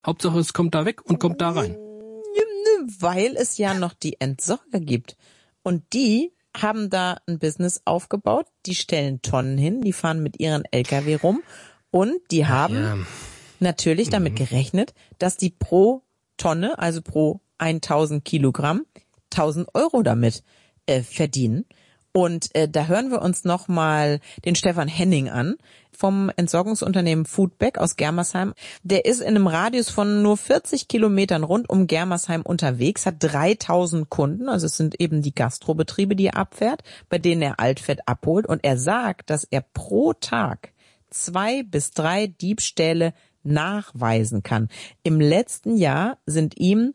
Hauptsache, es kommt da weg und kommt da rein. Weil es ja noch die Entsorger gibt. Und die haben da ein Business aufgebaut. Die stellen Tonnen hin, die fahren mit ihren LKW rum. Und die haben natürlich damit gerechnet, dass die pro Tonne, also pro 1000 Kilogramm, 1000 Euro damit verdienen. Und da hören wir uns nochmal den Stefan Henning an vom Entsorgungsunternehmen Foodback aus Germersheim. Der ist in einem Radius von nur 40 Kilometern rund um Germersheim unterwegs, hat 3000 Kunden, also es sind eben die Gastrobetriebe, die er abfährt, bei denen er Altfett abholt. Und er sagt, dass er pro Tag 2 bis 3 Diebstähle nachweisen kann. Im letzten Jahr sind ihm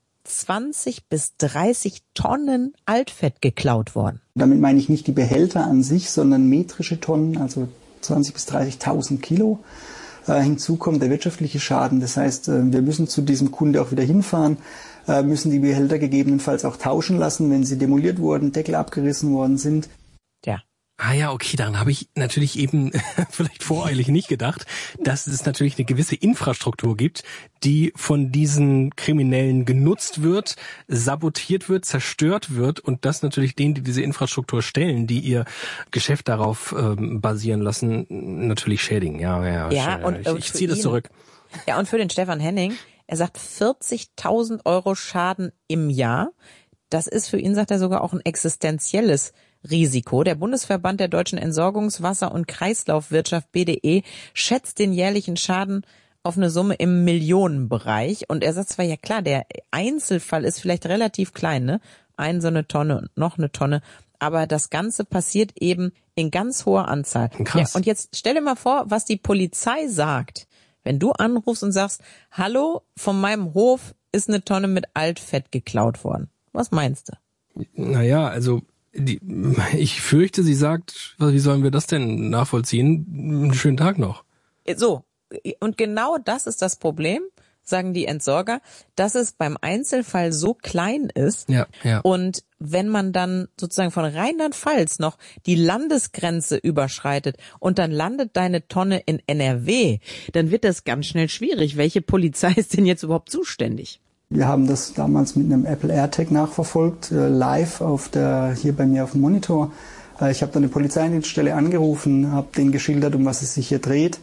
20 bis 30 Tonnen Altfett geklaut worden. Damit meine ich nicht die Behälter an sich, sondern metrische Tonnen, also 20.000 bis 30.000 Kilo. Hinzu kommt der wirtschaftliche Schaden. Das heißt, wir müssen zu diesem Kunde auch wieder hinfahren, müssen die Behälter gegebenenfalls auch tauschen lassen, wenn sie demoliert wurden, Deckel abgerissen worden sind. Ja. Ah ja, okay, daran habe ich natürlich eben vielleicht voreilig nicht gedacht, dass es natürlich eine gewisse Infrastruktur gibt, die von diesen Kriminellen genutzt wird, sabotiert wird, zerstört wird und das natürlich denen, die diese Infrastruktur stellen, die ihr Geschäft darauf basieren lassen, natürlich schädigen. Ja, und ich ziehe das zurück. Ja, und für den Stefan Henning, er sagt 40.000 Euro Schaden im Jahr. Das ist für ihn, sagt er, sogar auch ein existenzielles Risiko. Der Bundesverband der deutschen Entsorgungs-, Wasser- und Kreislaufwirtschaft BDE schätzt den jährlichen Schaden auf eine Summe im Millionenbereich. Und er sagt zwar, ja klar, der Einzelfall ist vielleicht relativ klein, ne? So eine Tonne und noch eine Tonne. Aber das Ganze passiert eben in ganz hoher Anzahl. Krass. Ja, und jetzt stell dir mal vor, was die Polizei sagt, wenn du anrufst und sagst, hallo, von meinem Hof ist eine Tonne mit Altfett geklaut worden. Was meinst du? Naja, also ich fürchte, sie sagt, wie sollen wir das denn nachvollziehen? Einen schönen Tag noch. So, und genau das ist das Problem, sagen die Entsorger, dass es beim Einzelfall so klein ist. Ja. Und wenn man dann sozusagen von Rheinland-Pfalz noch die Landesgrenze überschreitet und dann landet deine Tonne in NRW, dann wird das ganz schnell schwierig. Welche Polizei ist denn jetzt überhaupt zuständig? Wir haben das damals mit einem Apple AirTag nachverfolgt, live hier bei mir auf dem Monitor. Ich habe dann eine Polizeidienststelle angerufen, habe denen geschildert, um was es sich hier dreht.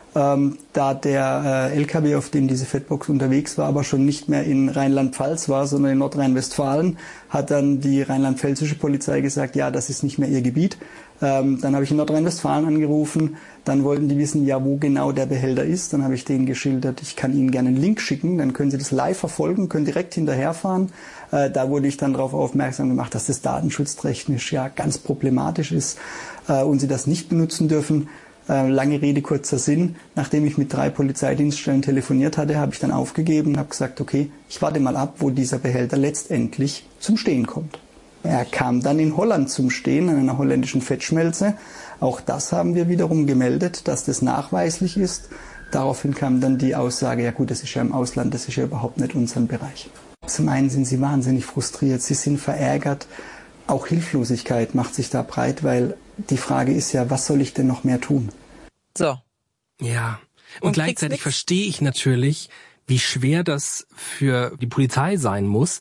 Da der LKW, auf dem diese Fettbox unterwegs war, aber schon nicht mehr in Rheinland-Pfalz war, sondern in Nordrhein-Westfalen, hat dann die rheinland-pfälzische Polizei gesagt, ja, das ist nicht mehr ihr Gebiet. Dann habe ich in Nordrhein-Westfalen angerufen, dann wollten die wissen, ja, wo genau der Behälter ist. Dann habe ich denen geschildert, ich kann ihnen gerne einen Link schicken, dann können sie das live verfolgen, können direkt hinterherfahren. Da wurde ich dann darauf aufmerksam gemacht, dass das datenschutztechnisch ja ganz problematisch ist und sie das nicht benutzen dürfen. Lange Rede, kurzer Sinn. Nachdem ich mit 3 Polizeidienststellen telefoniert hatte, habe ich dann aufgegeben und habe gesagt, okay, ich warte mal ab, wo dieser Behälter letztendlich zum Stehen kommt. Er kam dann in Holland zum Stehen, an einer holländischen Fettschmelze. Auch das haben wir wiederum gemeldet, dass das nachweislich ist. Daraufhin kam dann die Aussage, ja gut, das ist ja im Ausland, das ist ja überhaupt nicht unser Bereich. Zum einen sind sie wahnsinnig frustriert, sie sind verärgert. Auch Hilflosigkeit macht sich da breit, weil die Frage ist ja, was soll ich denn noch mehr tun? So. Ja. Und gleichzeitig verstehe ich natürlich, wie schwer das für die Polizei sein muss,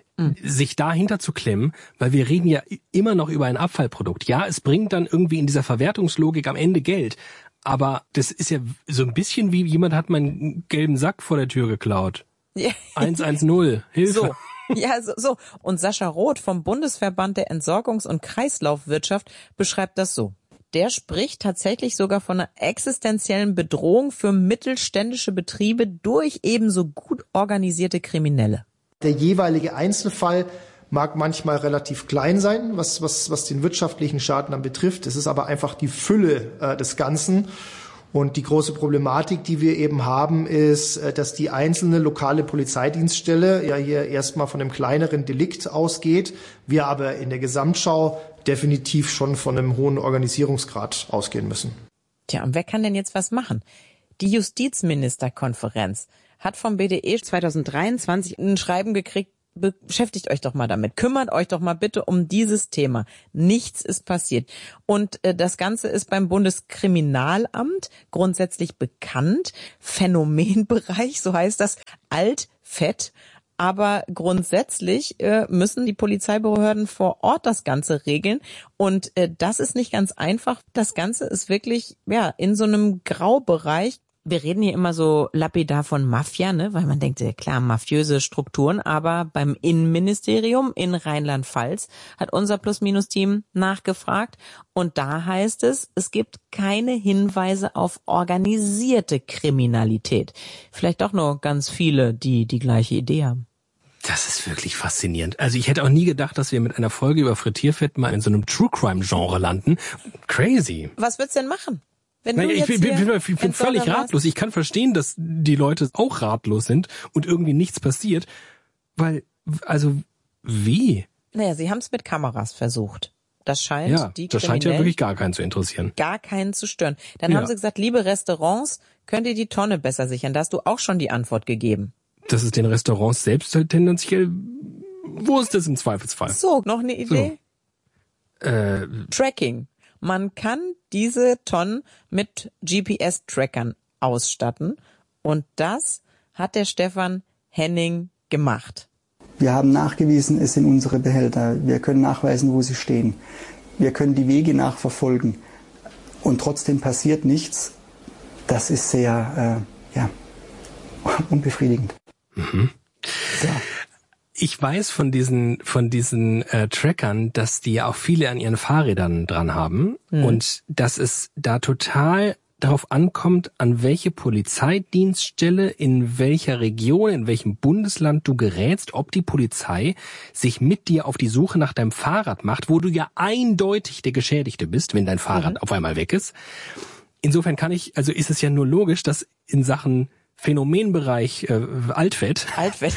sich dahinter zu klemmen, weil wir reden ja immer noch über ein Abfallprodukt. Ja, es bringt dann irgendwie in dieser Verwertungslogik am Ende Geld. Aber das ist ja so ein bisschen wie jemand hat meinen gelben Sack vor der Tür geklaut. Ja. 110, Hilfe. So. Ja, so. Und Sascha Roth vom Bundesverband der Entsorgungs- und Kreislaufwirtschaft beschreibt das so. Der spricht tatsächlich sogar von einer existenziellen Bedrohung für mittelständische Betriebe durch ebenso gut organisierte Kriminelle. Der jeweilige Einzelfall mag manchmal relativ klein sein, was den wirtschaftlichen Schaden dann betrifft. Es ist aber einfach die Fülle des Ganzen. Und die große Problematik, die wir eben haben, ist, dass die einzelne lokale Polizeidienststelle ja hier erstmal von einem kleineren Delikt ausgeht, wir aber in der Gesamtschau definitiv schon von einem hohen Organisierungsgrad ausgehen müssen. Tja, und wer kann denn jetzt was machen? Die Justizministerkonferenz hat vom BDE 2023 ein Schreiben gekriegt, beschäftigt euch doch mal damit. Kümmert euch doch mal bitte um dieses Thema. Nichts ist passiert. Und das Ganze ist beim Bundeskriminalamt grundsätzlich bekannt. Phänomenbereich, so heißt das, Altfett. Aber grundsätzlich müssen die Polizeibehörden vor Ort das Ganze regeln. Und das ist nicht ganz einfach. Das Ganze ist wirklich in so einem Graubereich. Wir reden hier immer so lapidar von Mafia, ne, weil man denkt, ja klar, mafiöse Strukturen, aber beim Innenministerium in Rheinland-Pfalz hat unser Plus-Minus-Team nachgefragt und da heißt es, es gibt keine Hinweise auf organisierte Kriminalität. Vielleicht auch nur ganz viele, die die gleiche Idee haben. Das ist wirklich faszinierend. Also ich hätte auch nie gedacht, dass wir mit einer Folge über Frittierfett mal in so einem True-Crime-Genre landen. Crazy. Was würdest du denn machen? Nein, ich bin völlig ratlos. Ich kann verstehen, dass die Leute auch ratlos sind und irgendwie nichts passiert, weil, also, wie? Naja, sie haben es mit Kameras versucht. Das scheint das scheint ja wirklich gar keinen zu interessieren. Gar keinen zu stören. Dann haben sie gesagt, liebe Restaurants, könnt ihr die Tonne besser sichern? Da hast du auch schon die Antwort gegeben. Das ist den Restaurants selbst halt tendenziell Wurst ist im Zweifelsfall. So, noch eine Idee? So. Tracking. Man kann diese Tonnen mit GPS-Trackern ausstatten und das hat der Stefan Henning gemacht. Wir haben nachgewiesen, es sind unsere Behälter. Wir können nachweisen, wo sie stehen. Wir können die Wege nachverfolgen und trotzdem passiert nichts. Das ist sehr unbefriedigend. Mhm. So. Ich weiß von diesen Trackern, dass die ja auch viele an ihren Fahrrädern dran haben und dass es da total darauf ankommt, an welche Polizeidienststelle, in welcher Region, in welchem Bundesland du gerätst, ob die Polizei sich mit dir auf die Suche nach deinem Fahrrad macht, wo du ja eindeutig der Geschädigte bist, wenn dein Fahrrad auf einmal weg ist. Insofern ist es ja nur logisch, dass in Sachen Phänomenbereich Altfett,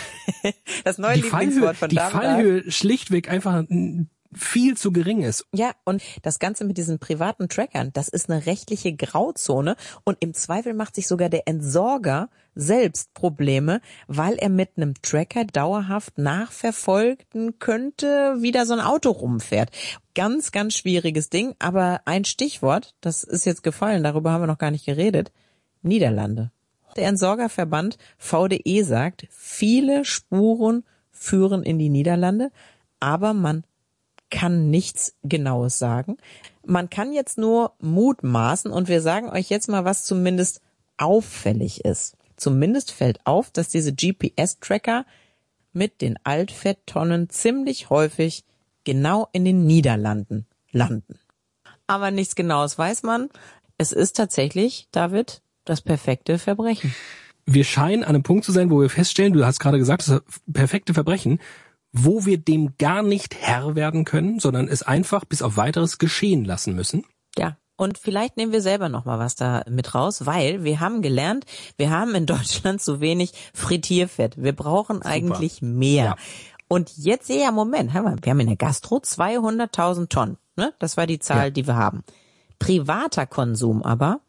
das neue Lieblingswort von Damen. Die Fallhöhe schlichtweg einfach viel zu gering ist. Ja, und das Ganze mit diesen privaten Trackern, das ist eine rechtliche Grauzone und im Zweifel macht sich sogar der Entsorger selbst Probleme, weil er mit einem Tracker dauerhaft nachverfolgen könnte, wie da so ein Auto rumfährt. Ganz, ganz schwieriges Ding, aber ein Stichwort, das ist jetzt gefallen, darüber haben wir noch gar nicht geredet, Niederlande. Der Entsorgerverband VDE sagt, viele Spuren führen in die Niederlande, aber man kann nichts Genaues sagen. Man kann jetzt nur mutmaßen und wir sagen euch jetzt mal, was zumindest auffällig ist. Zumindest fällt auf, dass diese GPS-Tracker mit den Altfetttonnen ziemlich häufig genau in den Niederlanden landen. Aber nichts Genaues weiß man. Es ist tatsächlich, David, das perfekte Verbrechen. Wir scheinen an einem Punkt zu sein, wo wir feststellen, du hast gerade gesagt, das perfekte Verbrechen, wo wir dem gar nicht Herr werden können, sondern es einfach bis auf Weiteres geschehen lassen müssen. Ja, und vielleicht nehmen wir selber noch mal was da mit raus, weil wir haben gelernt, wir haben in Deutschland zu wenig Frittierfett. Wir brauchen eigentlich mehr. Ja. Und jetzt, Moment, wir haben in der Gastro 200.000 Tonnen. Ne? Das war die Zahl, die wir haben. Privater Konsum aber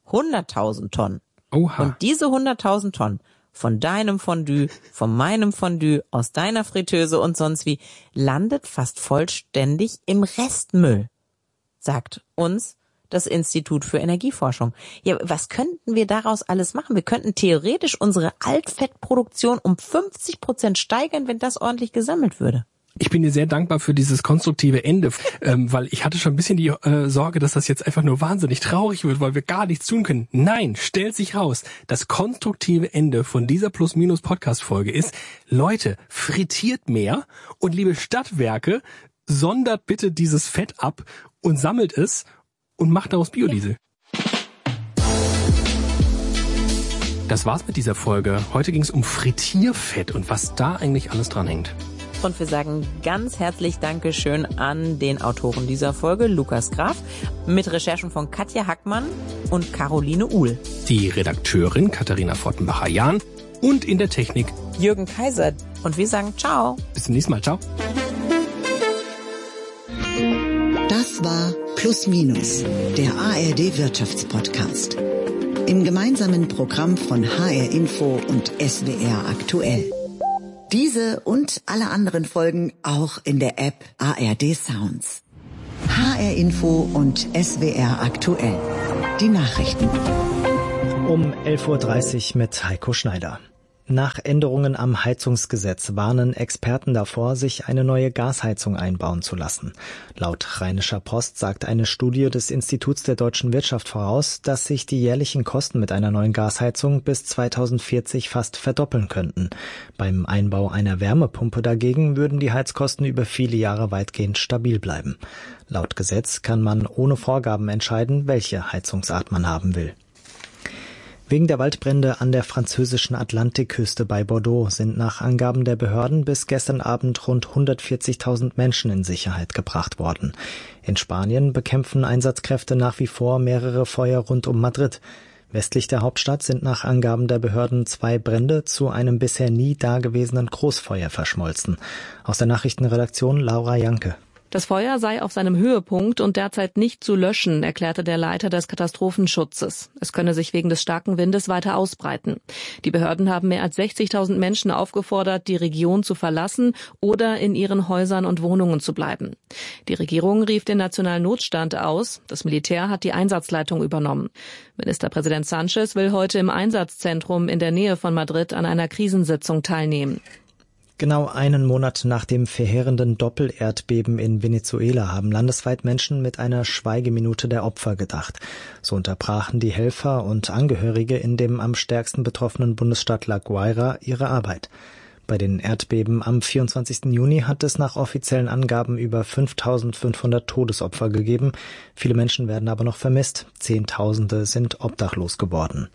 100.000 Tonnen. Oha. Und diese 100.000 Tonnen von deinem Fondue, von meinem Fondue, aus deiner Fritteuse und sonst wie, landet fast vollständig im Restmüll, sagt uns das Institut für Energieforschung. Ja, was könnten wir daraus alles machen? Wir könnten theoretisch unsere Altfettproduktion um 50% steigern, wenn das ordentlich gesammelt würde. Ich bin dir sehr dankbar für dieses konstruktive Ende, weil ich hatte schon ein bisschen die Sorge, dass das jetzt einfach nur wahnsinnig traurig wird, weil wir gar nichts tun können. Nein, stellt sich raus, das konstruktive Ende von dieser Plus-Minus-Podcast-Folge ist, Leute, frittiert mehr und liebe Stadtwerke, sondert bitte dieses Fett ab und sammelt es und macht daraus Biodiesel. Ja. Das war's mit dieser Folge. Heute ging es um Frittierfett und was da eigentlich alles dran hängt. Und wir sagen ganz herzlich Dankeschön an den Autoren dieser Folge, Lukas Graf, mit Recherchen von Katja Hackmann und Caroline Uhl. Die Redakteurin Katharina Fortenbacher-Jahn und in der Technik Jürgen Kaiser. Und wir sagen ciao. Bis zum nächsten Mal. Ciao. Das war Plus Minus, der ARD Wirtschaftspodcast. Im gemeinsamen Programm von HR Info und SWR aktuell. Diese und alle anderen Folgen auch in der App ARD Sounds. HR Info und SWR aktuell. Die Nachrichten. Um 11.30 Uhr mit Heiko Schneider. Nach Änderungen am Heizungsgesetz warnen Experten davor, sich eine neue Gasheizung einbauen zu lassen. Laut Rheinischer Post sagt eine Studie des Instituts der deutschen Wirtschaft voraus, dass sich die jährlichen Kosten mit einer neuen Gasheizung bis 2040 fast verdoppeln könnten. Beim Einbau einer Wärmepumpe dagegen würden die Heizkosten über viele Jahre weitgehend stabil bleiben. Laut Gesetz kann man ohne Vorgaben entscheiden, welche Heizungsart man haben will. Wegen der Waldbrände an der französischen Atlantikküste bei Bordeaux sind nach Angaben der Behörden bis gestern Abend rund 140.000 Menschen in Sicherheit gebracht worden. In Spanien bekämpfen Einsatzkräfte nach wie vor mehrere Feuer rund um Madrid. Westlich der Hauptstadt sind nach Angaben der Behörden 2 Brände zu einem bisher nie dagewesenen Großfeuer verschmolzen. Aus der Nachrichtenredaktion Laura Janke. Das Feuer sei auf seinem Höhepunkt und derzeit nicht zu löschen, erklärte der Leiter des Katastrophenschutzes. Es könne sich wegen des starken Windes weiter ausbreiten. Die Behörden haben mehr als 60.000 Menschen aufgefordert, die Region zu verlassen oder in ihren Häusern und Wohnungen zu bleiben. Die Regierung rief den nationalen Notstand aus. Das Militär hat die Einsatzleitung übernommen. Ministerpräsident Sánchez will heute im Einsatzzentrum in der Nähe von Madrid an einer Krisensitzung teilnehmen. Genau einen Monat nach dem verheerenden Doppelerdbeben in Venezuela haben landesweit Menschen mit einer Schweigeminute der Opfer gedacht. So unterbrachen die Helfer und Angehörige in dem am stärksten betroffenen Bundesstaat La Guaira ihre Arbeit. Bei den Erdbeben am 24. Juni hat es nach offiziellen Angaben über 5.500 Todesopfer gegeben. Viele Menschen werden aber noch vermisst. Zehntausende sind obdachlos geworden.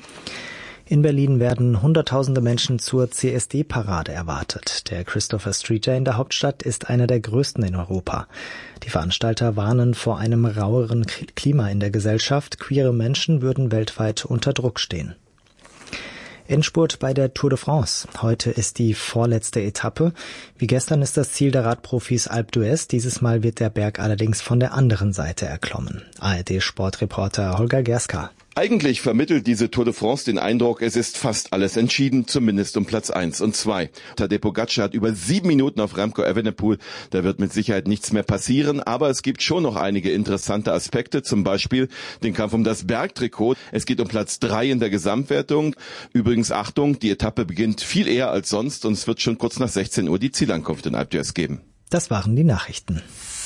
In Berlin werden Hunderttausende Menschen zur CSD-Parade erwartet. Der Christopher Street Day in der Hauptstadt ist einer der größten in Europa. Die Veranstalter warnen vor einem raueren Klima in der Gesellschaft. Queere Menschen würden weltweit unter Druck stehen. Endspurt bei der Tour de France. Heute ist die vorletzte Etappe. Wie gestern ist das Ziel der Radprofis Alpe d'Huez. Dieses Mal wird der Berg allerdings von der anderen Seite erklommen. ARD-Sportreporter Holger Gerska. Eigentlich vermittelt diese Tour de France den Eindruck, es ist fast alles entschieden, zumindest um Platz 1 und 2. Tadej Pogačar hat über 7 Minuten auf Remco Evenepoel. Da wird mit Sicherheit nichts mehr passieren, aber es gibt schon noch einige interessante Aspekte, zum Beispiel den Kampf um das Bergtrikot. Es geht um Platz 3 in der Gesamtwertung. Übrigens, Achtung, die Etappe beginnt viel eher als sonst und es wird schon kurz nach 16 Uhr die Zielankunft in Alpe d'Huez geben. Das waren die Nachrichten.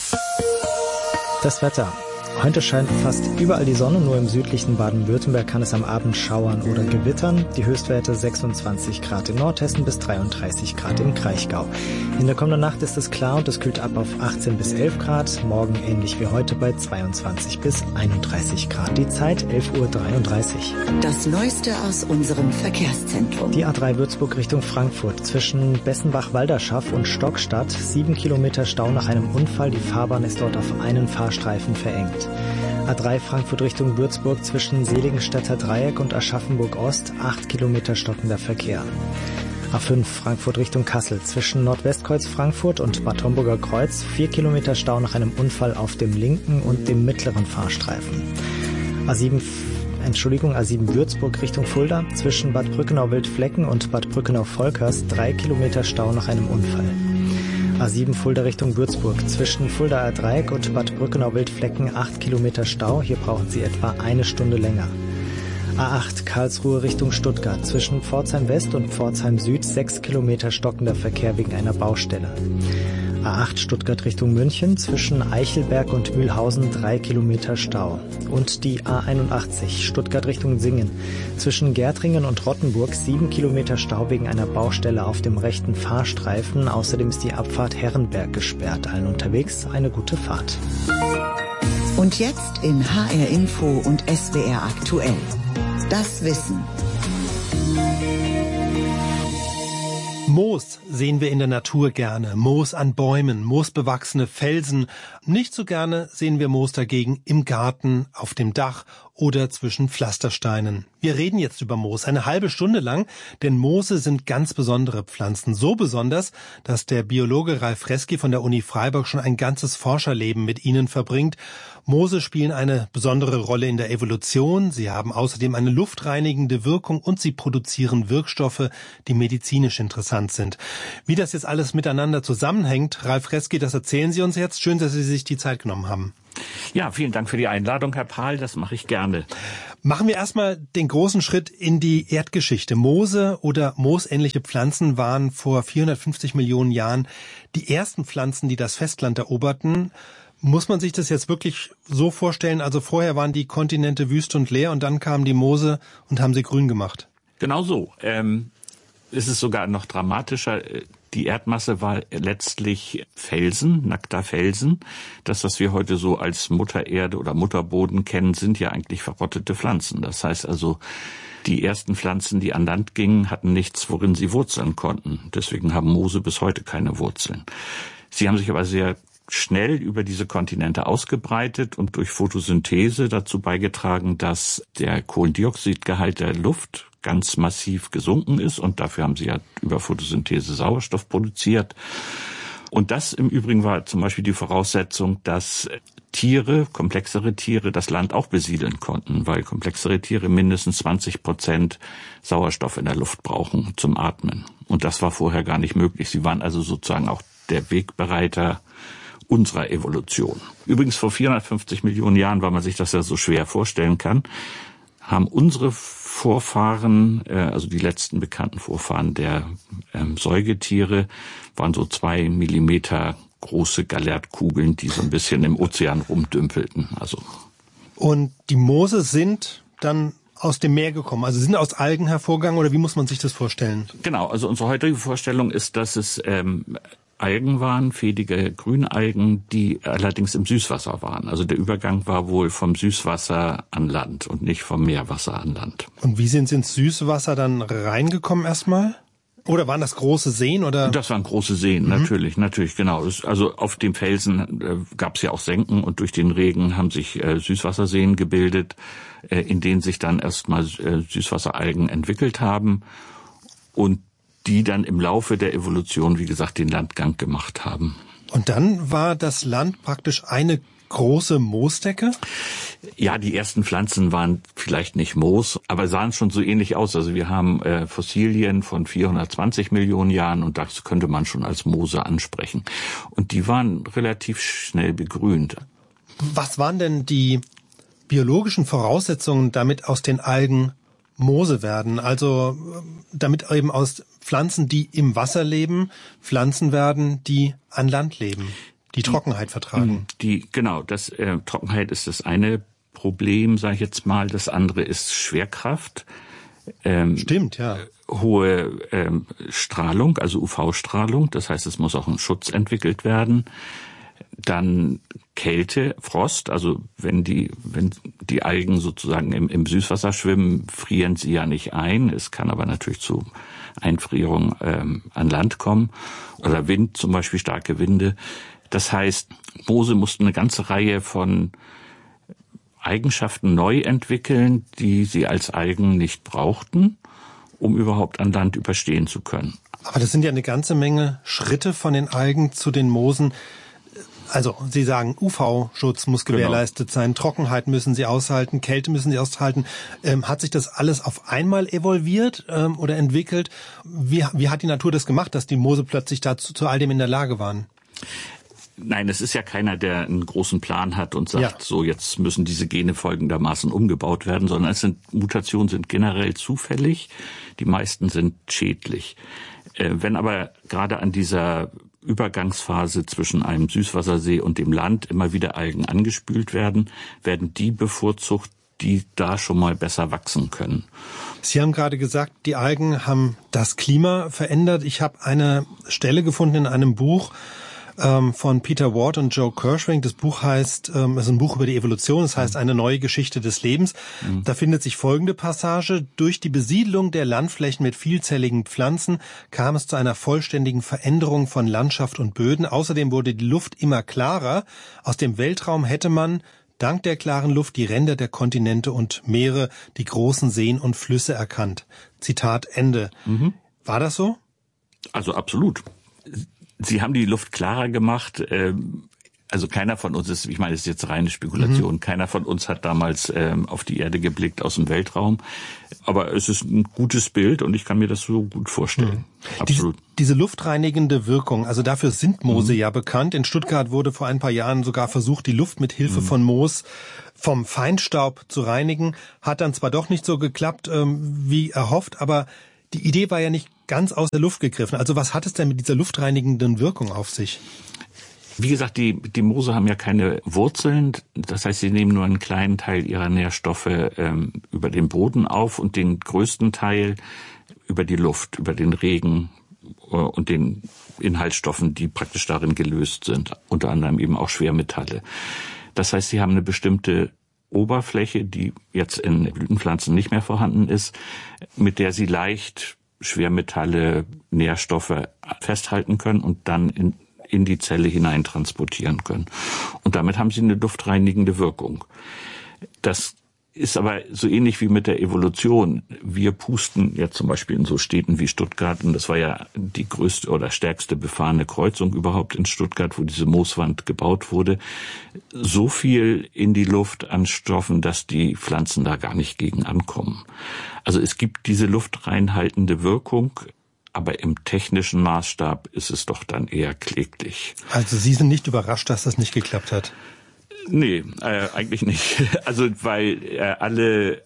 Das Wetter. Heute scheint fast überall die Sonne, nur im südlichen Baden-Württemberg kann es am Abend schauern oder gewittern. Die Höchstwerte 26 Grad in Nordhessen bis 33 Grad im Kraichgau. In der kommenden Nacht ist es klar und es kühlt ab auf 18 bis 11 Grad. Morgen ähnlich wie heute bei 22 bis 31 Grad. Die Zeit 11.33 Uhr. Das Neueste aus unserem Verkehrszentrum. Die A3 Würzburg Richtung Frankfurt zwischen Bessenbach-Walderschaff und Stockstadt. 7 Kilometer Stau nach einem Unfall. Die Fahrbahn ist dort auf einen Fahrstreifen verengt. A3 Frankfurt Richtung Würzburg zwischen Seligenstädter Dreieck und Aschaffenburg-Ost 8 Kilometer stockender Verkehr. A5 Frankfurt Richtung Kassel zwischen Nordwestkreuz Frankfurt und Bad Homburger Kreuz 4 Kilometer Stau nach einem Unfall auf dem linken und dem mittleren Fahrstreifen. A7 Würzburg Richtung Fulda zwischen Bad Brückenau-Wildflecken und Bad Brückenau-Volkers 3 Kilometer Stau nach einem Unfall. A7 Fulda Richtung Würzburg. Zwischen Fuldaer Dreieck und Bad Brückenau-Wildflecken 8 Kilometer Stau. Hier brauchen Sie etwa eine Stunde länger. A8 Karlsruhe Richtung Stuttgart. Zwischen Pforzheim West und Pforzheim Süd 6 Kilometer stockender Verkehr wegen einer Baustelle. A8 Stuttgart Richtung München. Zwischen Eichelberg und Mühlhausen 3 Kilometer Stau. Und die A81 Stuttgart Richtung Singen. Zwischen Gärtringen und Rottenburg 7 Kilometer Stau wegen einer Baustelle auf dem rechten Fahrstreifen. Außerdem ist die Abfahrt Herrenberg gesperrt. Allen unterwegs eine gute Fahrt. Und jetzt in HR Info und SWR aktuell. Das Wissen. Moos sehen wir in der Natur gerne. Moos an Bäumen, moosbewachsene Felsen. Nicht so gerne sehen wir Moos dagegen im Garten, auf dem Dach oder zwischen Pflastersteinen. Wir reden jetzt über Moos eine halbe Stunde lang, denn Moose sind ganz besondere Pflanzen. So besonders, dass der Biologe Ralf Reski von der Uni Freiburg schon ein ganzes Forscherleben mit ihnen verbringt. Moose spielen eine besondere Rolle in der Evolution. Sie haben außerdem eine luftreinigende Wirkung und sie produzieren Wirkstoffe, die medizinisch interessant sind. Wie das jetzt alles miteinander zusammenhängt, Ralf Reski, das erzählen Sie uns jetzt. Schön, dass Sie sich die Zeit genommen haben. Ja, vielen Dank für die Einladung, Herr Pahl. Das mache ich gerne. Machen wir erstmal den großen Schritt in die Erdgeschichte. Moose oder moosähnliche Pflanzen waren vor 450 Millionen Jahren die ersten Pflanzen, die das Festland eroberten. Muss man sich das jetzt wirklich so vorstellen? Also vorher waren die Kontinente wüst und leer und dann kamen die Moose und haben sie grün gemacht. Genau so. Es ist sogar noch dramatischer. Die Erdmasse war letztlich Felsen, nackter Felsen. Das, was wir heute so als Muttererde oder Mutterboden kennen, sind ja eigentlich verrottete Pflanzen. Das heißt also, die ersten Pflanzen, die an Land gingen, hatten nichts, worin sie wurzeln konnten. Deswegen haben Moose bis heute keine Wurzeln. Sie haben sich aber sehr schnell über diese Kontinente ausgebreitet und durch Photosynthese dazu beigetragen, dass der Kohlendioxidgehalt der Luft ganz massiv gesunken ist und dafür haben sie ja über Photosynthese Sauerstoff produziert. Und das im Übrigen war zum Beispiel die Voraussetzung, dass Tiere, komplexere Tiere, das Land auch besiedeln konnten, weil komplexere Tiere mindestens 20% Sauerstoff in der Luft brauchen zum Atmen. Und das war vorher gar nicht möglich. Sie waren also sozusagen auch der Wegbereiter unserer Evolution. Übrigens vor 450 Millionen Jahren, weil man sich das ja so schwer vorstellen kann, haben unsere Vorfahren, also die letzten bekannten Vorfahren der Säugetiere, waren so 2 Millimeter große Gallertkugeln, die so ein bisschen im Ozean rumdümpelten. Und die Moose sind dann aus dem Meer gekommen, also sind aus Algen hervorgegangen oder wie muss man sich das vorstellen? Genau, also unsere heutige Vorstellung ist, dass es Algen waren, fädige Grünalgen, die allerdings im Süßwasser waren. Also der Übergang war wohl vom Süßwasser an Land und nicht vom Meerwasser an Land. Und wie sind sie ins Süßwasser dann reingekommen erstmal? Oder waren das große Seen? Oder? Das waren große Seen, natürlich, genau. Also auf dem Felsen gab es ja auch Senken und durch den Regen haben sich Süßwasserseen gebildet, in denen sich dann erstmal Süßwasseralgen entwickelt haben und die dann im Laufe der Evolution, wie gesagt, den Landgang gemacht haben. Und dann war das Land praktisch eine große Moosdecke? Ja, die ersten Pflanzen waren vielleicht nicht Moos, aber sahen schon so ähnlich aus. Also wir haben Fossilien von 420 Millionen Jahren und das könnte man schon als Moose ansprechen. Und die waren relativ schnell begrünt. Was waren denn die biologischen Voraussetzungen, damit aus den Algen Moose werden? Also damit eben aus Pflanzen, die im Wasser leben, Pflanzen werden, die an Land leben, die Trockenheit vertragen. Trockenheit ist das eine Problem, sage ich jetzt mal. Das andere ist Schwerkraft. Stimmt, ja. Hohe Strahlung, also UV-Strahlung. Das heißt, es muss auch ein Schutz entwickelt werden. Dann Kälte, Frost, also wenn die Algen sozusagen im Süßwasser schwimmen, frieren sie ja nicht ein. Es kann aber natürlich zu Einfrierung an Land kommen. Oder Wind, zum Beispiel starke Winde. Das heißt, Moose mussten eine ganze Reihe von Eigenschaften neu entwickeln, die sie als Algen nicht brauchten, um überhaupt an Land überstehen zu können. Aber das sind ja eine ganze Menge Schritte von den Algen zu den Moosen. Also, Sie sagen, UV-Schutz muss gewährleistet sein, Trockenheit müssen sie aushalten, Kälte müssen sie aushalten. Hat sich das alles auf einmal evolviert oder entwickelt? Wie hat die Natur das gemacht, dass die Moose plötzlich dazu zu all dem in der Lage waren? Nein, es ist ja keiner, der einen großen Plan hat und sagt, so jetzt müssen diese Gene folgendermaßen umgebaut werden, sondern Mutationen sind generell zufällig, die meisten sind schädlich. Wenn aber gerade an dieser Übergangsphase zwischen einem Süßwassersee und dem Land immer wieder Algen angespült werden, werden die bevorzugt, die da schon mal besser wachsen können. Sie haben gerade gesagt, die Algen haben das Klima verändert. Ich habe eine Stelle gefunden in einem Buch von Peter Ward und Joe Kirschwing. Das Buch heißt, es ist ein Buch über die Evolution, das heißt eine neue Geschichte des Lebens. Da findet sich folgende Passage. Durch die Besiedlung der Landflächen mit vielzelligen Pflanzen kam es zu einer vollständigen Veränderung von Landschaft und Böden. Außerdem wurde die Luft immer klarer. Aus dem Weltraum hätte man dank der klaren Luft die Ränder der Kontinente und Meere, die großen Seen und Flüsse erkannt. Zitat Ende. War das so? Also absolut. Sie haben die Luft klarer gemacht. Also keiner von uns ist, ich meine, das ist jetzt reine Spekulation, keiner von uns hat damals auf die Erde geblickt aus dem Weltraum. Aber es ist ein gutes Bild und ich kann mir das so gut vorstellen. Absolut. Diese luftreinigende Wirkung, also dafür sind Moose ja bekannt. In Stuttgart wurde vor ein paar Jahren sogar versucht, die Luft mit Hilfe von Moos vom Feinstaub zu reinigen. Hat dann zwar doch nicht so geklappt, wie erhofft, aber die Idee war ja nicht ganz aus der Luft gegriffen. Also was hat es denn mit dieser luftreinigenden Wirkung auf sich? Wie gesagt, die Moose haben ja keine Wurzeln. Das heißt, sie nehmen nur einen kleinen Teil ihrer Nährstoffe über den Boden auf und den größten Teil über die Luft, über den Regen und den Inhaltsstoffen, die praktisch darin gelöst sind. Unter anderem eben auch Schwermetalle. Das heißt, sie haben eine bestimmte Oberfläche, die jetzt in Blütenpflanzen nicht mehr vorhanden ist, mit der sie leicht Schwermetalle, Nährstoffe festhalten können und dann in die Zelle hinein transportieren können. Und damit haben sie eine luftreinigende Wirkung. Das ist aber so ähnlich wie mit der Evolution. Wir pusten jetzt zum Beispiel in so Städten wie Stuttgart, und das war ja die größte oder stärkste befahrene Kreuzung überhaupt in Stuttgart, wo diese Mooswand gebaut wurde, so viel in die Luft an Stoffen, dass die Pflanzen da gar nicht gegen ankommen. Also es gibt diese luftreinhaltende Wirkung, aber im technischen Maßstab ist es doch dann eher kläglich. Also Sie sind nicht überrascht, dass das nicht geklappt hat? Nee, eigentlich nicht. Also weil alle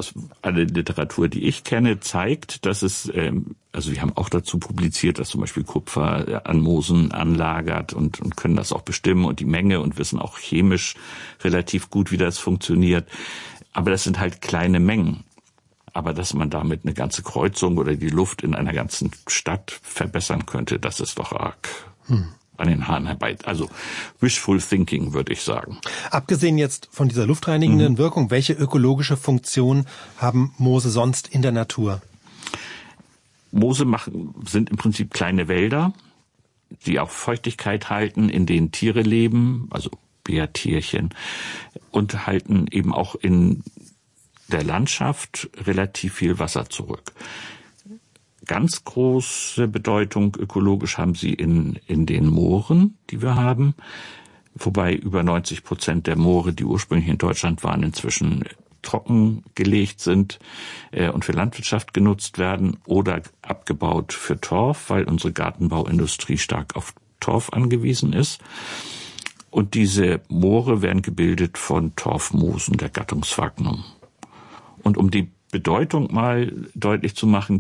Literatur, die ich kenne, zeigt, dass es, also wir haben auch dazu publiziert, dass zum Beispiel Kupfer an Moosen anlagert und können das auch bestimmen und die Menge und wissen auch chemisch relativ gut, wie das funktioniert. Aber das sind halt kleine Mengen. Aber dass man damit eine ganze Kreuzung oder die Luft in einer ganzen Stadt verbessern könnte, das ist doch arg an den Haaren herbei. Also wishful thinking, würde ich sagen. Abgesehen jetzt von dieser luftreinigenden Wirkung, welche ökologische Funktion haben Moose sonst in der Natur? Moose sind im Prinzip kleine Wälder, die auch Feuchtigkeit halten, in denen Tiere leben, also Bärtierchen, und halten eben auch in der Landschaft relativ viel Wasser zurück. Ganz große Bedeutung ökologisch haben sie in den Mooren, die wir haben, wobei über 90% der Moore, die ursprünglich in Deutschland waren, inzwischen trockengelegt sind und für Landwirtschaft genutzt werden oder abgebaut für Torf, weil unsere Gartenbauindustrie stark auf Torf angewiesen ist. Und diese Moore werden gebildet von Torfmoosen der Gattung Sphagnum. Und um die Bedeutung mal deutlich zu machen,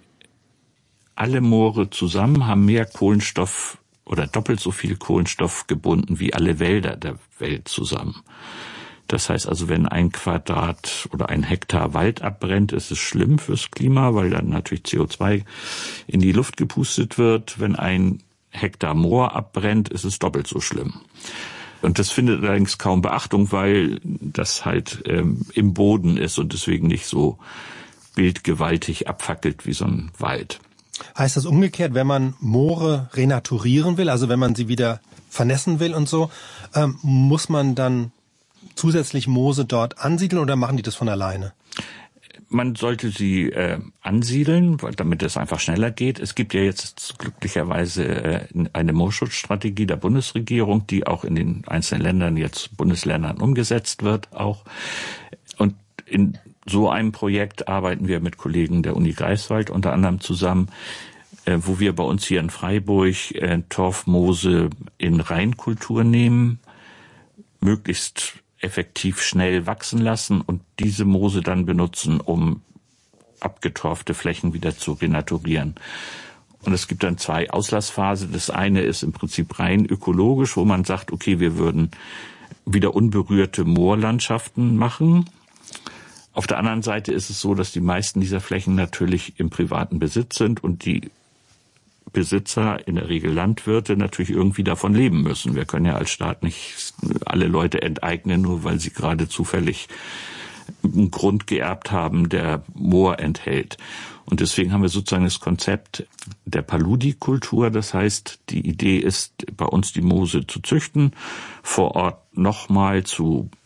alle Moore zusammen haben mehr Kohlenstoff oder doppelt so viel Kohlenstoff gebunden wie alle Wälder der Welt zusammen. Das heißt also, wenn 1 Quadrat oder 1 Hektar Wald abbrennt, ist es schlimm fürs Klima, weil dann natürlich CO2 in die Luft gepustet wird. Wenn 1 Hektar Moor abbrennt, ist es doppelt so schlimm. Und das findet allerdings kaum Beachtung, weil das halt im Boden ist und deswegen nicht so bildgewaltig abfackelt wie so ein Wald. Heißt das umgekehrt, wenn man Moore renaturieren will, also wenn man sie wieder vernässen will und so, muss man dann zusätzlich Moose dort ansiedeln oder machen die das von alleine? Man sollte sie ansiedeln, damit es einfach schneller geht. Es gibt ja jetzt glücklicherweise eine Moorschutzstrategie der Bundesregierung, die auch in den einzelnen Ländern, jetzt Bundesländern, umgesetzt wird auch. Und in so einem Projekt arbeiten wir mit Kollegen der Uni Greifswald unter anderem zusammen, wo wir bei uns hier in Freiburg Torfmoose in Reinkultur nehmen, möglichst effektiv schnell wachsen lassen und diese Moose dann benutzen, um abgetorfte Flächen wieder zu renaturieren. Und es gibt dann 2 Auslassphasen. Das eine ist im Prinzip rein ökologisch, wo man sagt, okay, wir würden wieder unberührte Moorlandschaften machen. Auf der anderen Seite ist es so, dass die meisten dieser Flächen natürlich im privaten Besitz sind und die Besitzer, in der Regel Landwirte, natürlich irgendwie davon leben müssen. Wir können ja als Staat nicht alle Leute enteignen, nur weil sie gerade zufällig einen Grund geerbt haben, der Moor enthält. Und deswegen haben wir sozusagen das Konzept der Paludikultur. Das heißt, die Idee ist, bei uns die Moose zu züchten, vor Ort nochmal zu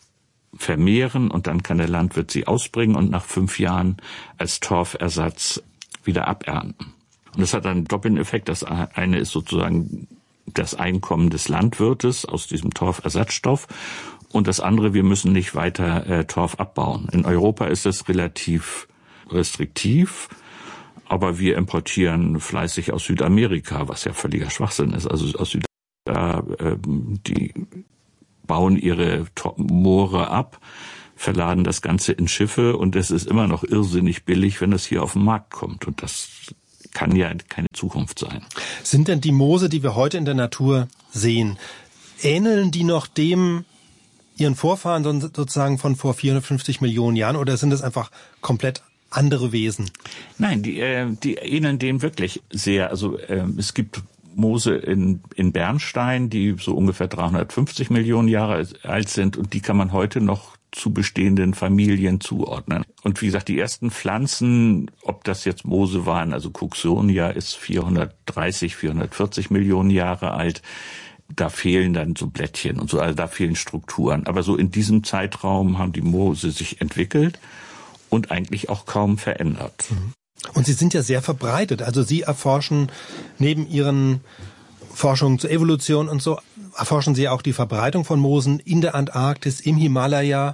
vermehren und dann kann der Landwirt sie ausbringen und nach 5 Jahren als Torfersatz wieder abernten. Und das hat einen doppelten Effekt. Das eine ist sozusagen das Einkommen des Landwirtes aus diesem Torfersatzstoff. Und das andere, wir müssen nicht weiter Torf abbauen. In Europa ist das relativ restriktiv, aber wir importieren fleißig aus Südamerika, was ja völliger Schwachsinn ist. Also aus Südamerika, die bauen ihre Moore ab, verladen das Ganze in Schiffe und es ist immer noch irrsinnig billig, wenn das hier auf den Markt kommt. Und das kann ja keine Zukunft sein. Sind denn die Moose, die wir heute in der Natur sehen, ähneln die noch dem ihren Vorfahren sozusagen von vor 450 Millionen Jahren oder sind das einfach komplett andere Wesen? Nein, die ähneln dem wirklich sehr. Also es gibt Moose in Bernstein, die so ungefähr 350 Millionen Jahre alt sind und die kann man heute noch zu bestehenden Familien zuordnen. Und wie gesagt, die ersten Pflanzen, ob das jetzt Moose waren, also Cooksonia ist 430, 440 Millionen Jahre alt, da fehlen dann so Blättchen und so, also da fehlen Strukturen. Aber so in diesem Zeitraum haben die Moose sich entwickelt und eigentlich auch kaum verändert. Und sie sind ja sehr verbreitet. Also Sie erforschen neben Ihren Forschungen zur Evolution und so, erforschen Sie auch die Verbreitung von Moosen in der Antarktis, im Himalaya.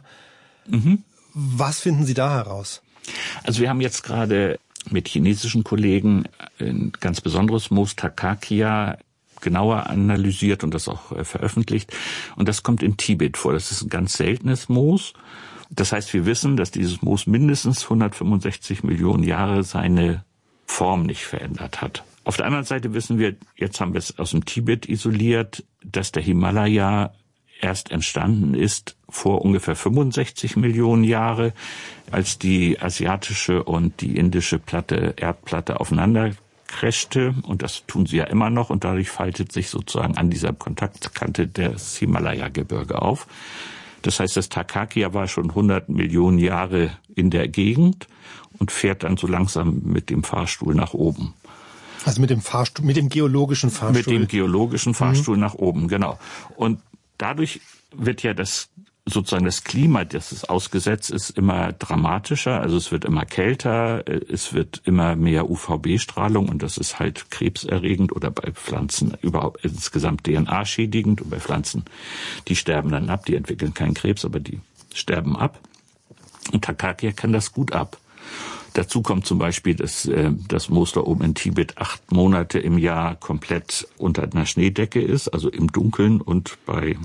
Was finden Sie da heraus? Also wir haben jetzt gerade mit chinesischen Kollegen ein ganz besonderes Moos, Takakia, genauer analysiert und das auch veröffentlicht. Und das kommt in Tibet vor. Das ist ein ganz seltenes Moos. Das heißt, wir wissen, dass dieses Moos mindestens 165 Millionen Jahre seine Form nicht verändert hat. Auf der anderen Seite wissen wir, jetzt haben wir es aus dem Tibet isoliert, dass der Himalaya erst entstanden ist vor ungefähr 65 Millionen Jahre, als die asiatische und die indische Erdplatte aufeinander crashte. Und das tun sie ja immer noch. Und dadurch faltet sich sozusagen an dieser Kontaktkante das Himalaya-Gebirge auf. Das heißt, das Takakia war schon 100 Millionen Jahre in der Gegend und fährt dann so langsam mit dem Fahrstuhl nach oben. Also mit dem Fahrstuhl, mit dem geologischen Fahrstuhl. Mit dem geologischen Fahrstuhl nach oben, genau. Und dadurch wird ja das Klima, das es ausgesetzt ist, immer dramatischer. Also es wird immer kälter, es wird immer mehr UVB-Strahlung und das ist halt krebserregend oder bei Pflanzen überhaupt insgesamt DNA-schädigend. Und bei Pflanzen, die sterben dann ab, die entwickeln keinen Krebs, aber die sterben ab. Und Takakia kann das gut ab. Dazu kommt zum Beispiel, dass das Moos da oben in Tibet 8 Monate im Jahr komplett unter einer Schneedecke ist, also im Dunkeln und bei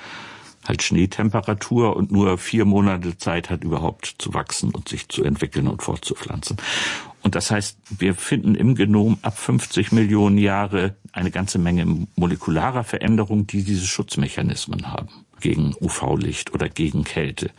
halt Schneetemperatur und nur 4 Monate Zeit hat, überhaupt zu wachsen und sich zu entwickeln und fortzupflanzen. Und das heißt, wir finden im Genom ab 50 Millionen Jahre eine ganze Menge molekularer Veränderungen, die diese Schutzmechanismen haben gegen UV-Licht oder gegen Kälte.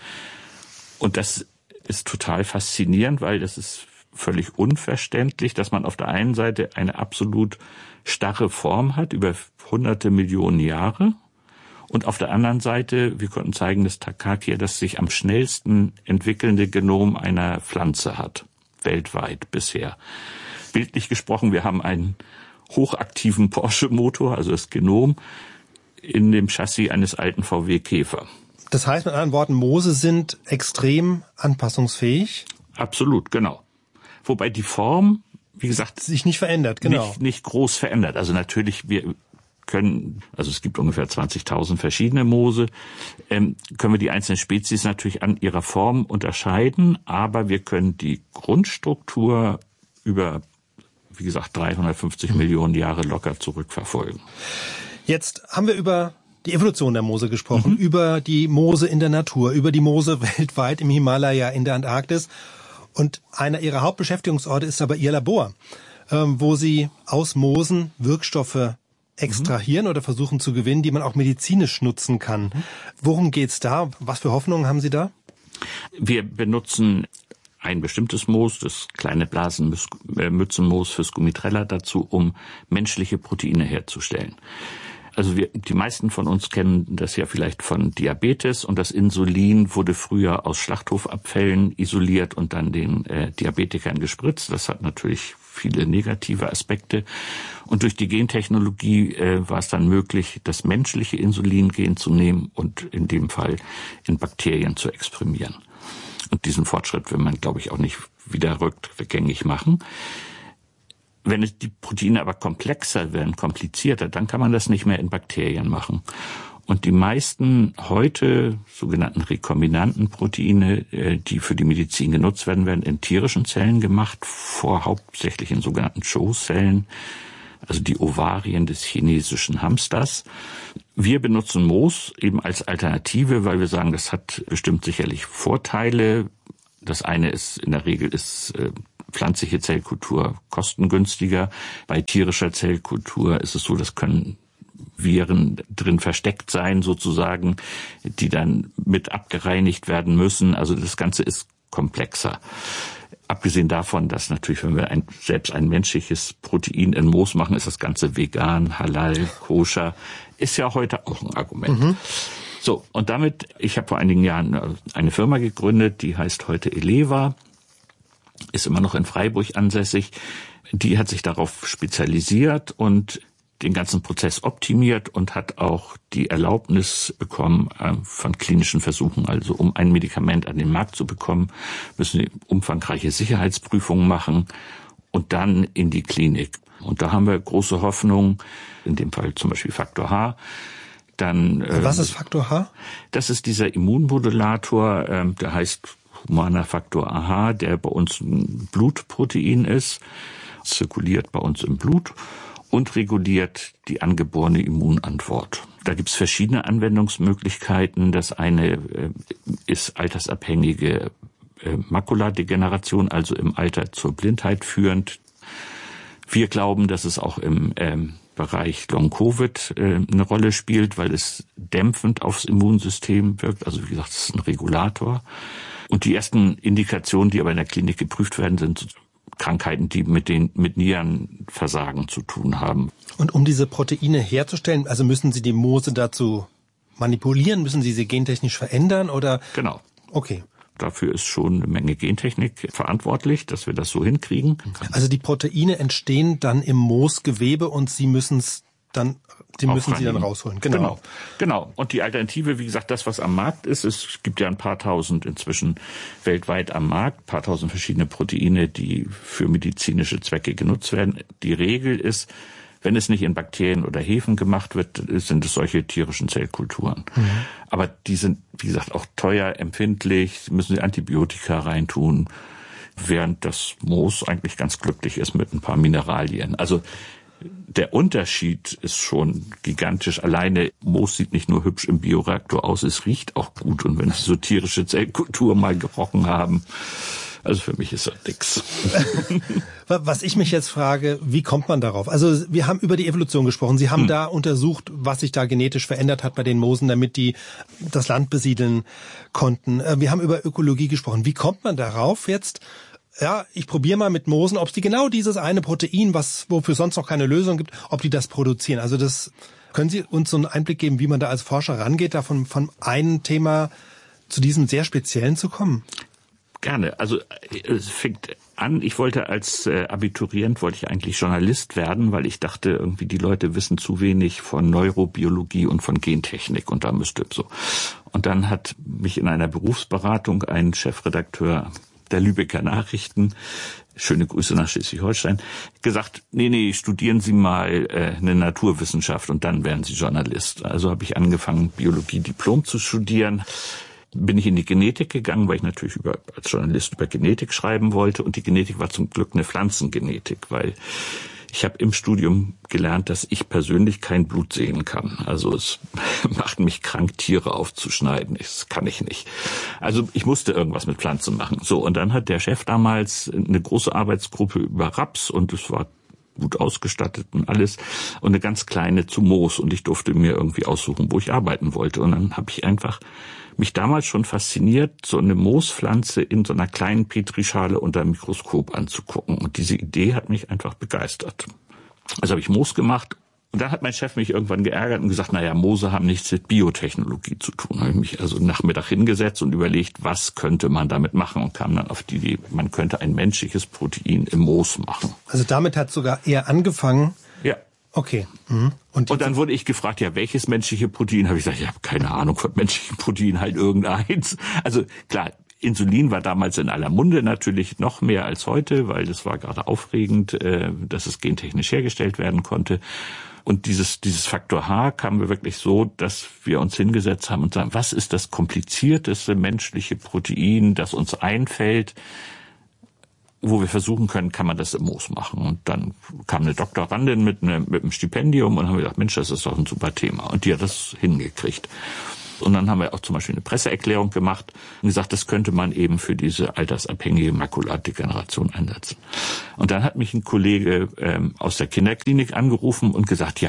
Und das ist total faszinierend, weil das ist völlig unverständlich, dass man auf der einen Seite eine absolut starre Form hat über hunderte Millionen Jahre und auf der anderen Seite, wir konnten zeigen, dass Takakia das sich am schnellsten entwickelnde Genom einer Pflanze hat, weltweit bisher. Bildlich gesprochen, wir haben einen hochaktiven Porsche-Motor, also das Genom, in dem Chassis eines alten VW Käfer. Das heißt mit anderen Worten, Moose sind extrem anpassungsfähig? Absolut, genau. Wobei die Form, wie gesagt, sich nicht verändert, genau. Nicht groß verändert. Also natürlich, also es gibt ungefähr 20.000 verschiedene Moose, können wir die einzelnen Spezies natürlich an ihrer Form unterscheiden, aber wir können die Grundstruktur über, wie gesagt, 350 Millionen Jahre locker zurückverfolgen. Jetzt haben wir über die Evolution der Moose gesprochen, über die Moose in der Natur, über die Moose weltweit im Himalaya, in der Antarktis. Und einer ihrer Hauptbeschäftigungsorte ist aber ihr Labor, wo sie aus Moosen Wirkstoffe extrahieren oder versuchen zu gewinnen, die man auch medizinisch nutzen kann. Worum geht's da? Was für Hoffnungen haben Sie da? Wir benutzen ein bestimmtes Moos, das kleine Blasenmützenmoos für Scumitrella dazu, um menschliche Proteine herzustellen. Also die meisten von uns kennen das ja vielleicht von Diabetes und das Insulin wurde früher aus Schlachthofabfällen isoliert und dann den Diabetikern gespritzt. Das hat natürlich viele negative Aspekte. Und durch die Gentechnologie war es dann möglich, das menschliche Insulingen zu nehmen und in dem Fall in Bakterien zu exprimieren. Und diesen Fortschritt will man, glaube ich, auch nicht wieder rückgängig machen. Wenn die Proteine aber komplexer werden, komplizierter, dann kann man das nicht mehr in Bakterien machen. Und die meisten heute sogenannten rekombinanten Proteine, die für die Medizin genutzt werden, werden in tierischen Zellen gemacht, hauptsächlich in sogenannten CHO-Zellen, also die Ovarien des chinesischen Hamsters. Wir benutzen Moos eben als Alternative, weil wir sagen, das hat bestimmt sicherlich Vorteile. Das eine ist, in der Regel ist pflanzliche Zellkultur kostengünstiger. Bei tierischer Zellkultur ist es so, das können Viren drin versteckt sein sozusagen, die dann mit abgereinigt werden müssen. Also das Ganze ist komplexer. Abgesehen davon, dass natürlich, wenn wir selbst ein menschliches Protein in Moos machen, ist das Ganze vegan, halal, koscher, ist ja heute auch ein Argument. Mhm. So, und damit, ich habe vor einigen Jahren eine Firma gegründet, die heißt heute Eleva, ist immer noch in Freiburg ansässig. Die hat sich darauf spezialisiert und den ganzen Prozess optimiert und hat auch die Erlaubnis bekommen von klinischen Versuchen. Also um ein Medikament an den Markt zu bekommen, müssen wir umfangreiche Sicherheitsprüfungen machen und dann in die Klinik. Und da haben wir große Hoffnung, in dem Fall zum Beispiel Faktor H. Dann, was ist Faktor H? Das ist dieser Immunmodulator, der heißt humaner Faktor AH, der bei uns ein Blutprotein ist, zirkuliert bei uns im Blut und reguliert die angeborene Immunantwort. Da gibt's verschiedene Anwendungsmöglichkeiten. Das eine ist altersabhängige Makuladegeneration, also im Alter zur Blindheit führend. Wir glauben, dass es auch im Bereich Long-Covid eine Rolle spielt, weil es dämpfend aufs Immunsystem wirkt. Also wie gesagt, es ist ein Regulator. Und die ersten Indikationen, die aber in der Klinik geprüft werden, sind Krankheiten, die mit Nierenversagen zu tun haben. Und um diese Proteine herzustellen, also müssen Sie die Moose dazu manipulieren? Müssen Sie gentechnisch verändern oder? Genau. Okay. Dafür ist schon eine Menge Gentechnik verantwortlich, dass wir das so hinkriegen. Also die Proteine entstehen dann im Moosgewebe und Sie müssen sie dann rausholen. Genau. Und die Alternative, wie gesagt, das, was am Markt ist, es gibt ja ein paar tausend inzwischen weltweit am Markt, ein paar tausend verschiedene Proteine, die für medizinische Zwecke genutzt werden. Die Regel ist, wenn es nicht in Bakterien oder Hefen gemacht wird, sind es solche tierischen Zellkulturen. Mhm. Aber die sind, wie gesagt, auch teuer, empfindlich, müssen sie Antibiotika reintun, während das Moos eigentlich ganz glücklich ist mit ein paar Mineralien. Also der Unterschied ist schon gigantisch. Alleine Moos sieht nicht nur hübsch im Bioreaktor aus, es riecht auch gut. Und wenn Sie so tierische Zellkultur mal gerochen haben, also für mich ist das nix. Was ich mich jetzt frage, wie kommt man darauf? Also wir haben über die Evolution gesprochen. Sie haben da untersucht, was sich da genetisch verändert hat bei den Moosen, damit die das Land besiedeln konnten. Wir haben über Ökologie gesprochen. Wie kommt man darauf jetzt? Ja, ich probiere mal mit Moosen, ob die genau dieses eine Protein, wofür sonst noch keine Lösung gibt, ob die das produzieren. Also das, können Sie uns so einen Einblick geben, wie man da als Forscher rangeht, da von einem Thema zu diesem sehr speziellen zu kommen? Gerne. Also es fängt an, ich wollte als Abiturient eigentlich Journalist werden, weil ich dachte, irgendwie die Leute wissen zu wenig von Neurobiologie und von Gentechnik und da müsste so. Und dann hat mich in einer Berufsberatung ein Chefredakteur der Lübecker Nachrichten, schöne Grüße nach Schleswig-Holstein, gesagt, nee, studieren Sie mal eine Naturwissenschaft und dann werden Sie Journalist. Also habe ich angefangen, Biologie-Diplom zu studieren. Bin ich in die Genetik gegangen, weil ich natürlich als Journalist über Genetik schreiben wollte. Und die Genetik war zum Glück eine Pflanzengenetik, weil ich habe im Studium gelernt, dass ich persönlich kein Blut sehen kann. Also es macht mich krank, Tiere aufzuschneiden. Das kann ich nicht. Also ich musste irgendwas mit Pflanzen machen. So, und dann hat der Chef damals eine große Arbeitsgruppe über Raps und es war gut ausgestattet und alles und eine ganz kleine zu Moos und ich durfte mir irgendwie aussuchen, wo ich arbeiten wollte. Und dann habe ich einfach mich damals schon fasziniert, so eine Moospflanze in so einer kleinen Petrischale unter dem Mikroskop anzugucken. Und diese Idee hat mich einfach begeistert. Also habe ich Moos gemacht Und dann hat mein Chef mich irgendwann geärgert und gesagt, Moose haben nichts mit Biotechnologie zu tun. Da habe ich mich also Nachmittag hingesetzt und überlegt, was könnte man damit machen, und kam dann auf die Idee, man könnte ein menschliches Protein im Moos machen. Also damit hat sogar er angefangen. Ja. Okay. Und dann wurde ich gefragt, welches menschliche Protein? Habe ich gesagt, ich habe keine Ahnung von menschlichen Protein, halt irgendeins. Also klar, Insulin war damals in aller Munde, natürlich noch mehr als heute, weil das war gerade aufregend, dass es gentechnisch hergestellt werden konnte. Und dieses Faktor H kamen wir wirklich so, dass wir uns hingesetzt haben und sagen, was ist das komplizierteste menschliche Protein, das uns einfällt, wo wir versuchen können, kann man das im Moos machen. Und dann kam eine Doktorandin mit einem Stipendium und haben gesagt, Mensch, das ist doch ein super Thema. Und die hat das hingekriegt. Und dann haben wir auch zum Beispiel eine Presseerklärung gemacht und gesagt, das könnte man eben für diese altersabhängige Makuladegeneration einsetzen. Und dann hat mich ein Kollege aus der Kinderklinik angerufen und gesagt,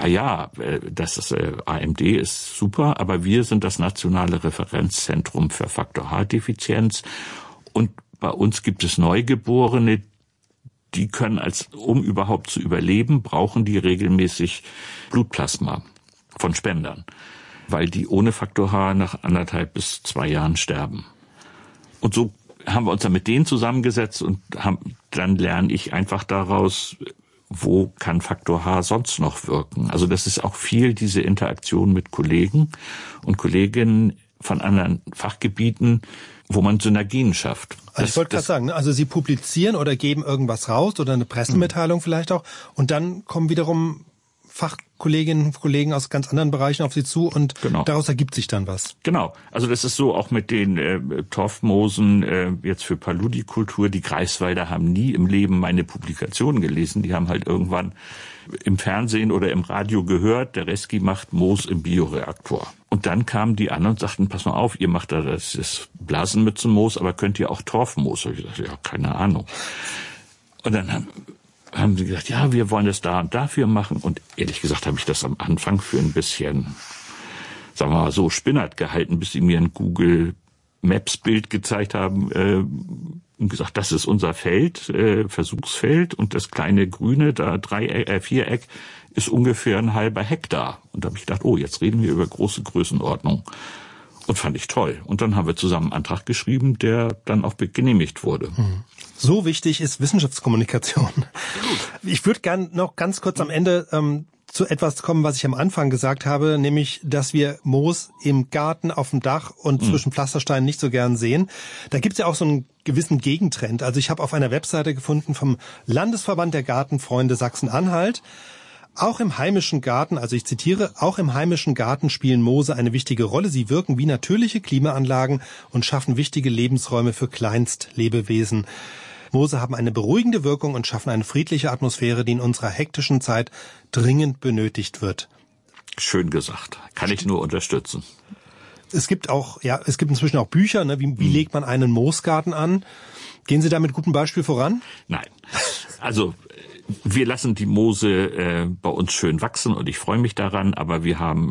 das ist, AMD ist super, aber wir sind das nationale Referenzzentrum für Faktor-H-Defizienz und bei uns gibt es Neugeborene, die können um überhaupt zu überleben, brauchen die regelmäßig Blutplasma von Spendern, weil die ohne Faktor H nach 1,5 bis 2 Jahren sterben. Und so haben wir uns dann mit denen zusammengesetzt und dann lerne ich einfach daraus, wo kann Faktor H sonst noch wirken. Also das ist auch viel diese Interaktion mit Kollegen und Kolleginnen von anderen Fachgebieten, wo man Synergien schafft. Also ich wollte gerade sagen, also Sie publizieren oder geben irgendwas raus oder eine Pressemitteilung vielleicht auch und dann kommen wiederum Fachkolleginnen und Kollegen aus ganz anderen Bereichen auf Sie zu und daraus ergibt sich dann was. Genau. Also das ist so auch mit den Torfmoosen jetzt für Paludikultur. Die Greifswalder haben nie im Leben meine Publikationen gelesen. Die haben halt irgendwann im Fernsehen oder im Radio gehört, der Reski macht Moos im Bioreaktor. Und dann kamen die an und sagten, pass mal auf, ihr macht da das Blasenmützenmoos, aber könnt ihr auch Torfmoos? Und ich dachte, keine Ahnung. Und dann haben sie gesagt, wir wollen das da und dafür machen. Und ehrlich gesagt habe ich das am Anfang für ein bisschen, sagen wir mal so, spinnert gehalten, bis sie mir ein Google Maps Bild gezeigt haben und gesagt, das ist unser Feld, Versuchsfeld, und das kleine grüne, da Viereck, ist ungefähr 1,5 Hektar. Und da habe ich gedacht, jetzt reden wir über große Größenordnung. Und fand ich toll. Und dann haben wir zusammen einen Antrag geschrieben, der dann auch genehmigt wurde. So wichtig ist Wissenschaftskommunikation. Ich würde gern noch ganz kurz am Ende zu etwas kommen, was ich am Anfang gesagt habe, nämlich, dass wir Moos im Garten, auf dem Dach und zwischen Pflastersteinen nicht so gern sehen. Da gibt's ja auch so einen gewissen Gegentrend. Also ich habe auf einer Webseite gefunden vom Landesverband der Gartenfreunde Sachsen-Anhalt, auch im heimischen Garten, also ich zitiere, auch im heimischen Garten spielen Moose eine wichtige Rolle. Sie wirken wie natürliche Klimaanlagen und schaffen wichtige Lebensräume für Kleinstlebewesen. Moose haben eine beruhigende Wirkung und schaffen eine friedliche Atmosphäre, die in unserer hektischen Zeit dringend benötigt wird. Schön gesagt. Kann ich nur unterstützen. Es gibt inzwischen auch Bücher, ne? Wie legt man einen Moosgarten an? Gehen Sie da mit gutem Beispiel voran? Nein. Also wir lassen die Moose bei uns schön wachsen und ich freue mich daran, aber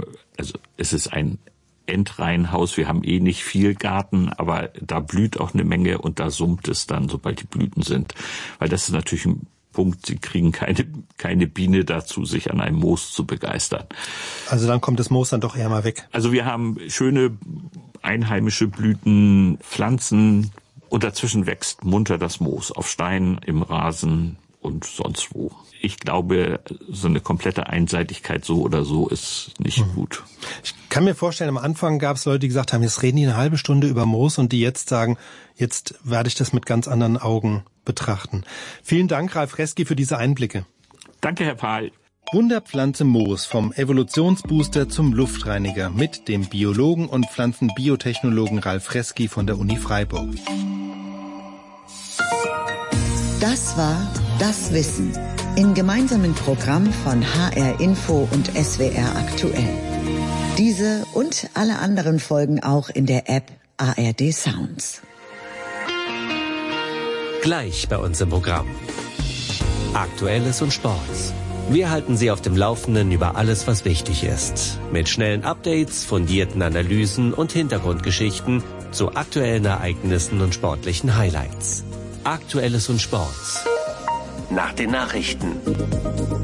es ist ein Endreihenhaus, wir haben nicht viel Garten, aber da blüht auch eine Menge und da summt es dann, sobald die Blüten sind. Weil das ist natürlich ein Punkt, Sie kriegen keine Biene dazu, sich an einem Moos zu begeistern. Also dann kommt das Moos dann doch eher mal weg. Also wir haben schöne einheimische Blüten, Pflanzen und dazwischen wächst munter das Moos auf Steinen, im Rasen und sonst wo. Ich glaube, so eine komplette Einseitigkeit so oder so ist nicht gut. Ich kann mir vorstellen, am Anfang gab es Leute, die gesagt haben, jetzt reden die eine halbe Stunde über Moos und die jetzt sagen, jetzt werde ich das mit ganz anderen Augen betrachten. Vielen Dank, Ralf Reski, für diese Einblicke. Danke, Herr Pahl. Wunderpflanze Moos, vom Evolutionsbooster zum Luftreiniger mit dem Biologen und Pflanzenbiotechnologen Ralf Reski von der Uni Freiburg. Das war Das Wissen im gemeinsamen Programm von HR Info und SWR Aktuell. Diese und alle anderen Folgen auch in der App ARD Sounds. Gleich bei uns im Programm. Aktuelles und Sports. Wir halten Sie auf dem Laufenden über alles, was wichtig ist. Mit schnellen Updates, fundierten Analysen und Hintergrundgeschichten zu aktuellen Ereignissen und sportlichen Highlights. Aktuelles und Sports. Nach den Nachrichten.